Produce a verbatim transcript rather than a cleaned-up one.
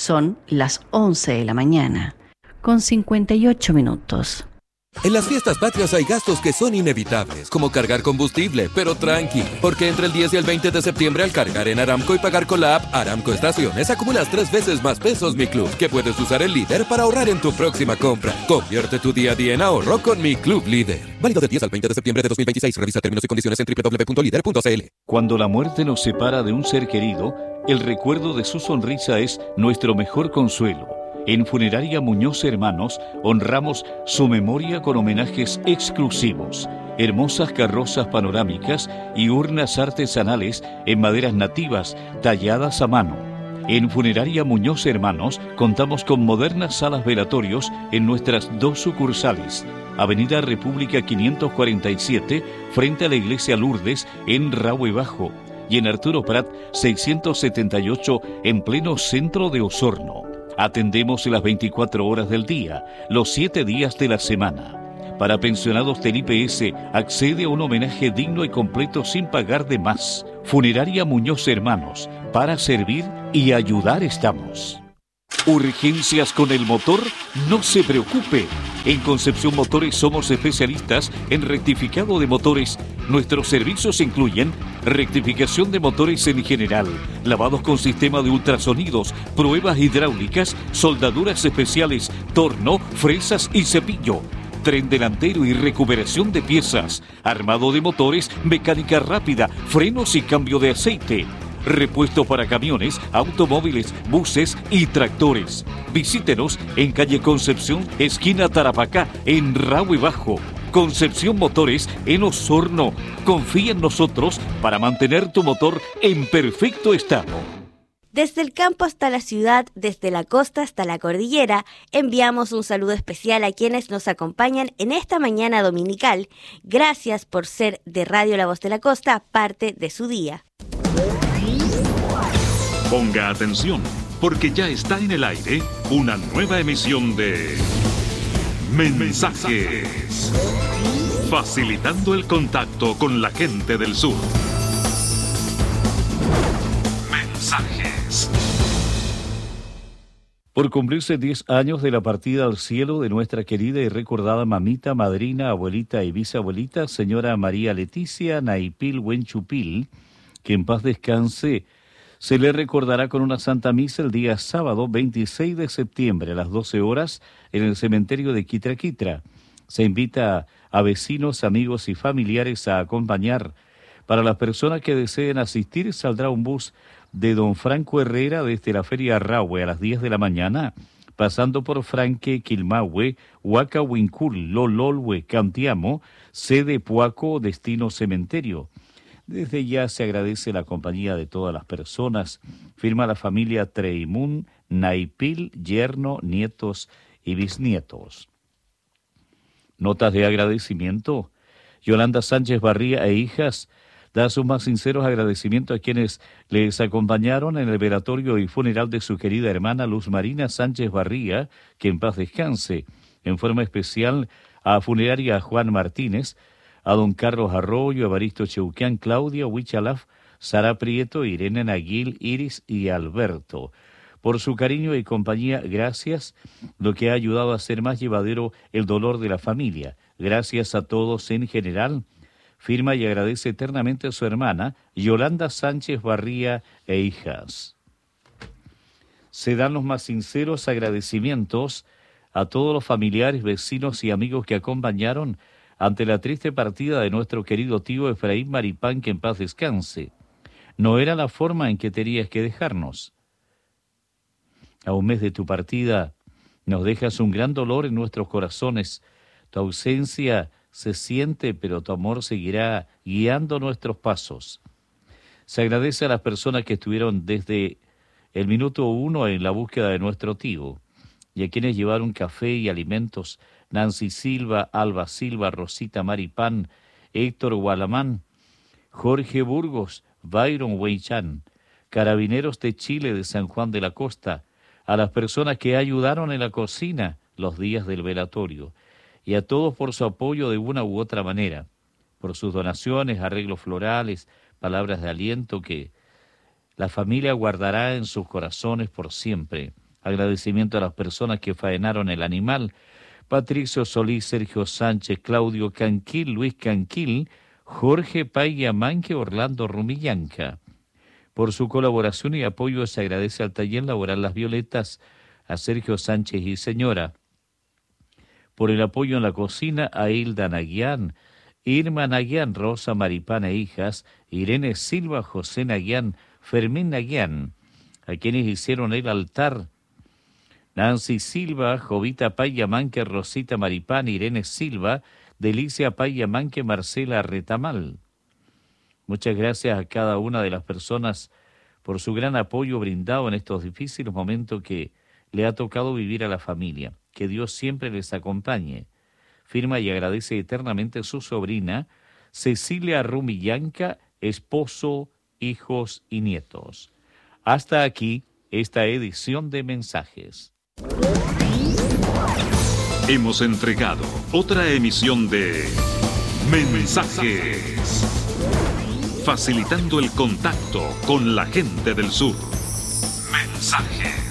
Son las once de la mañana, con cincuenta y ocho minutos. En las fiestas patrias hay gastos que son inevitables, como cargar combustible, pero tranqui, porque entre el diez y el veinte de septiembre al cargar en Aramco y pagar con la app Aramco Estaciones acumulas tres veces más pesos Mi Club, que puedes usar el Líder para ahorrar en tu próxima compra. Convierte tu día a día en ahorro con Mi Club Líder. Válido del diez al veinte de septiembre de dos mil veintiséis. Revisa términos y condiciones en doble u doble u doble u punto líder punto c l. Cuando la muerte nos separa de un ser querido, el recuerdo de su sonrisa es nuestro mejor consuelo. En Funeraria Muñoz Hermanos honramos su memoria con homenajes exclusivos, hermosas carrozas panorámicas y urnas artesanales en maderas nativas talladas a mano. En Funeraria Muñoz Hermanos contamos con modernas salas velatorios en nuestras dos sucursales. Avenida República quinientos cuarenta y siete, frente a la Iglesia Lourdes en Rahue Bajo, y en Arturo Prat seiscientos setenta y ocho en pleno centro de Osorno. Atendemos las veinticuatro horas del día, los siete días de la semana. Para pensionados del I P S, accede a un homenaje digno y completo sin pagar de más. Funeraria Muñoz Hermanos, para servir y ayudar estamos. ¿Urgencias con el motor? No se preocupe. En Concepción Motores somos especialistas en rectificado de motores. Nuestros servicios incluyen rectificación de motores en general, lavados con sistema de ultrasonidos, pruebas hidráulicas, soldaduras especiales, torno, fresas y cepillo, tren delantero y recuperación de piezas, armado de motores, mecánica rápida, frenos y cambio de aceite. Repuesto para camiones, automóviles, buses y tractores. Visítenos en calle Concepción, esquina Tarapacá, en Rahue Bajo. Concepción Motores en Osorno. Confía en nosotros para mantener tu motor en perfecto estado. Desde el campo hasta la ciudad, desde la costa hasta la cordillera, enviamos un saludo especial a quienes nos acompañan en esta mañana dominical. Gracias por ser de Radio La Voz de la Costa parte de su día. Ponga atención, porque ya está en el aire una nueva emisión de Mensajes, facilitando el contacto con la gente del sur. Mensajes. Por cumplirse diez años de la partida al cielo de nuestra querida y recordada mamita, madrina, abuelita y bisabuelita, señora María Leticia Naipil Huenchupil, que en paz descanse, se le recordará con una santa misa el día sábado veintiséis de septiembre a las doce horas en el cementerio de Quitraquitra. Se invita a vecinos, amigos y familiares a acompañar. Para las personas que deseen asistir, saldrá un bus de don Franco Herrera desde la Feria Rahue a las diez de la mañana, pasando por Franque, Quilmahue, Huacahuincul, Lololhue, Cantiamo, sede Puaco, destino cementerio. Desde ya se agradece la compañía de todas las personas. Firma la familia Treimun, Naipil, yerno, nietos y bisnietos. Notas de agradecimiento. Yolanda Sánchez Barría e hijas da sus más sinceros agradecimientos a quienes les acompañaron en el velatorio y funeral de su querida hermana Luz Marina Sánchez Barría, que en paz descanse. En forma especial a Funeraria Juan Martínez, a don Carlos Arroyo, Evaristo Cheuquián, Claudia Huichalaf, Sara Prieto, Irene Naguil, Iris y Alberto. Por su cariño y compañía, gracias, lo que ha ayudado a hacer más llevadero el dolor de la familia. Gracias a todos en general. Firma y agradece eternamente a su hermana, Yolanda Sánchez Barría e hijas. Se dan los más sinceros agradecimientos a todos los familiares, vecinos y amigos que acompañaron ante la triste partida de nuestro querido tío Efraín Maripán, que en paz descanse. No era la forma en que tenías que dejarnos. A un mes de tu partida nos dejas un gran dolor en nuestros corazones. Tu ausencia se siente, pero tu amor seguirá guiando nuestros pasos. Se agradece a las personas que estuvieron desde el minuto uno en la búsqueda de nuestro tío y a quienes llevaron café y alimentos. Nancy Silva, Alba Silva, Rosita Maripán, Héctor Gualamán, Jorge Burgos, Byron Weichan, Carabineros de Chile de San Juan de la Costa, a las personas que ayudaron en la cocina los días del velatorio, y a todos por su apoyo de una u otra manera, por sus donaciones, arreglos florales, palabras de aliento que la familia guardará en sus corazones por siempre. Agradecimiento a las personas que faenaron el animal. Patricio Solís, Sergio Sánchez, Claudio Canquil, Luis Canquil, Jorge Payamanque, Orlando Rumillanca. Por su colaboración y apoyo se agradece al Taller Laboral Las Violetas, a Sergio Sánchez y señora. Por el apoyo en la cocina a Hilda Naguián, Irma Naguián, Rosa Maripán e hijas, Irene Silva, José Naguián, Fermín Naguián, a quienes hicieron el altar. Nancy Silva, Jovita Payamanque, Rosita Maripán, Irene Silva, Delicia Payamanque, Marcela Retamal. Muchas gracias a cada una de las personas por su gran apoyo brindado en estos difíciles momentos que le ha tocado vivir a la familia. Que Dios siempre les acompañe. Firma y agradece eternamente su sobrina, Cecilia Rumillanca, esposo, hijos y nietos. Hasta aquí esta edición de Mensajes. Hemos entregado otra emisión de Mensajes, facilitando el contacto con la gente del sur. Mensajes.